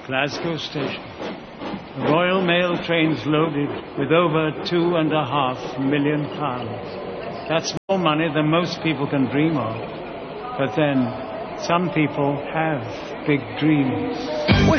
Glasgow Station. The Royal Mail train's loaded with over £2.5 million. That's more money than most people can dream of. But then, some people have big dreams.